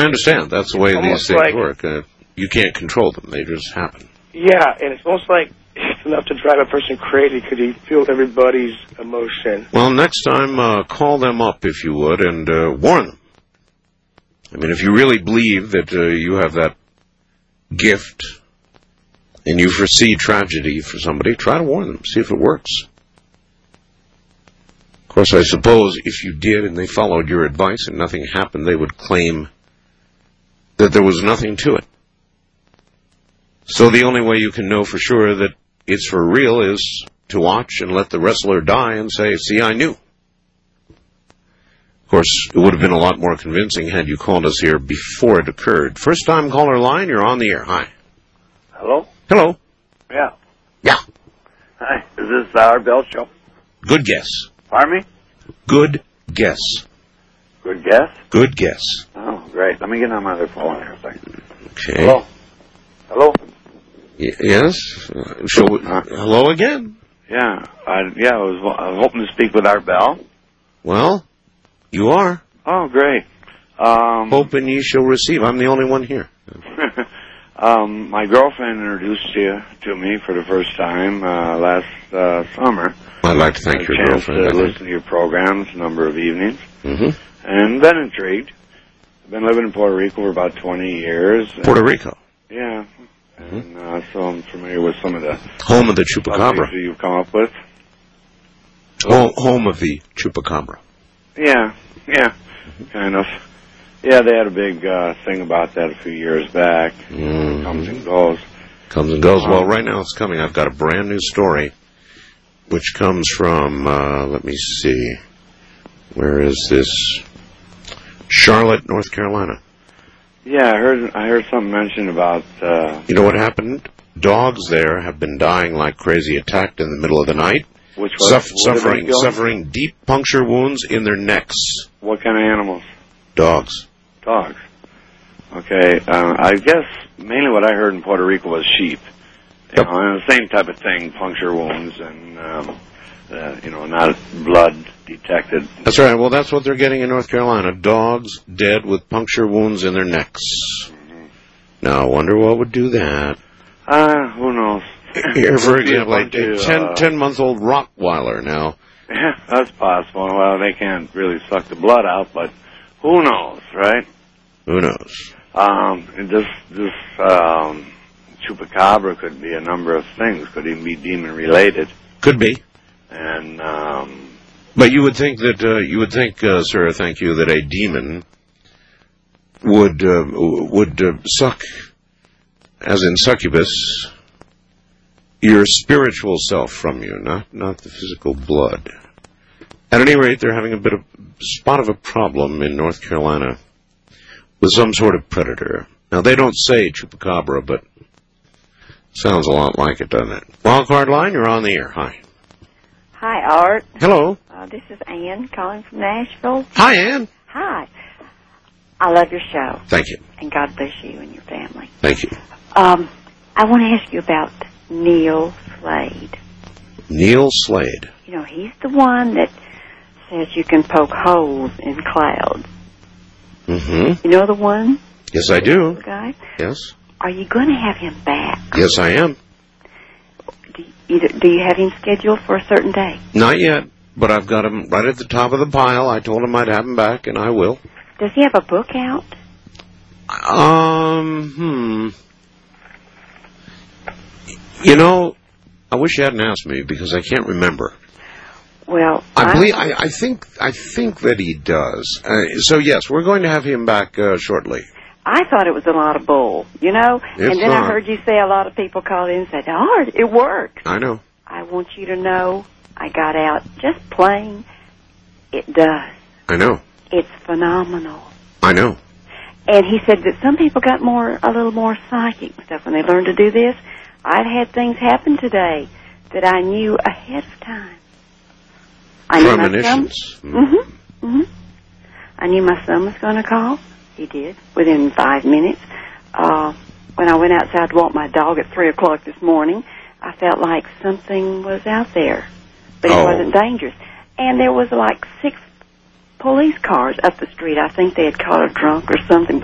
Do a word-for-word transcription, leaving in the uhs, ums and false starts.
I understand. That's the way almost these things like, work. Uh, you can't control them. They just happen. Yeah, and it's almost like it's enough to drive a person crazy because you feel everybody's emotion. Well, next time, uh, call them up, if you would, and uh, warn them. I mean, if you really believe that uh, you have that gift and you foresee tragedy for somebody, try to warn them. See if it works. Of course, I suppose if you did and they followed your advice and nothing happened, they would claim that there was nothing to it. So the only way you can know for sure that it's for real is to watch and let the wrestler die and say, see, I knew. Of course, it would have been a lot more convincing had you called us here before it occurred. First time caller line, you're on the air. Hi. Hello? Hello. Yeah. Yeah. Hi. Is this our Bell Show? Good guess. Pardon me? Good guess. Good guess? Good guess. Oh, great. Let me get on my other phone here a second. Okay. Hello? Hello? Y- yes? Uh, shall we, uh, hello again? Yeah. I, yeah, I was, I was hoping to speak with Art Bell. Well, you are. Oh, great. Um, Hoping ye shall receive. I'm the only one here. um, my girlfriend introduced you to me for the first time uh, last uh, summer. I'd like to thank I had your a chance girlfriend. to listen to your programs a number of evenings. Mm-hmm. And been intrigued. I've been living in Puerto Rico for about twenty years. Puerto Rico. Yeah. And uh, so I'm familiar with some of the Home of the Chupacabra. that you've come up with. Home, home of the Chupacabra. Yeah, yeah, kind of. Yeah, they had a big uh, thing about that a few years back. Mm-hmm. Comes and goes. Comes and goes. Um, Well, right now it's coming. I've got a brand new story, which comes from, uh, let me see, where is this? Charlotte, North Carolina. Yeah, I heard I heard something mentioned about... Uh, You know what happened? Dogs there have been dying like crazy, attacked in the middle of the night, which was, Suff- what suffering suffering deep puncture wounds in their necks. What kind of animals? Dogs. Dogs. Okay, uh, I guess mainly what I heard in Puerto Rico was sheep. You Yep. know, and the same type of thing, puncture wounds and, um, uh, you know, not blood detected. That's right. Well, that's what they're getting in North Carolina. Dogs dead with puncture wounds in their necks. Mm-hmm. Now, I wonder what would do that. Uh, who knows? Here, for example, a to, ten, uh, ten-month-old Rottweiler now. Yeah, that's possible. Well, they can't really suck the blood out, but who knows, right? Who knows? Um, and this, this, um, Chupacabra could be a number of things. Could even be demon-related. Could be. And, um... But you would think that, uh, you would think, uh, sir, thank you, that a demon would, uh, would, uh, suck, as in succubus, your spiritual self from you, not, not the physical blood. At any rate, they're having a bit of, spot of a problem in North Carolina with some sort of predator. Now, they don't say Chupacabra, but sounds a lot like it, doesn't it? Wildcard line, you're on the air. Hi. Hi, Art. Hello. Uh, this is Ann calling from Nashville. Hi, Ann. Hi. I love your show. Thank you. And God bless you and your family. Thank you. Um, I want to ask you about Neil Slade. Neil Slade. You know, he's the one that says you can poke holes in clouds. Mm-hmm. You know the one? Yes, I do. The guy? Yes. Are you going to have him back? Yes, I am. Do you, either, do you have him scheduled for a certain day? Not yet, but I've got him right at the top of the pile. I told him I'd have him back, and I will. Does he have a book out? Um, hmm. You know, I wish you hadn't asked me because I can't remember. Well, I believe I, I think I think that he does. Uh, so yes, we're going to have him back uh, shortly. I thought it was a lot of bull, you know. It's and then not. I heard you say a lot of people called in and said, "Oh, it works." I know. I want you to know, I got out just plain. It does. I know. It's phenomenal. I know. And he said that some people got more, a little more psychic and stuff when they learned to do this. I've had things happen today that I knew ahead of time. I knew my son. Mm-hmm. Mm-hmm. I knew my son was going to call. He did within five minutes. Uh, when I went outside to walk my dog at three o'clock this morning, I felt like something was out there, but it Oh. wasn't dangerous. And there was like six police cars up the street. I think they had caught a drunk or something.